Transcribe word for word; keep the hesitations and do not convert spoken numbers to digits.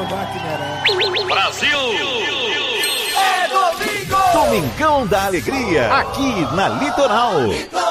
Brasil! É domingo! Domingão da Alegria, aqui na Litoral.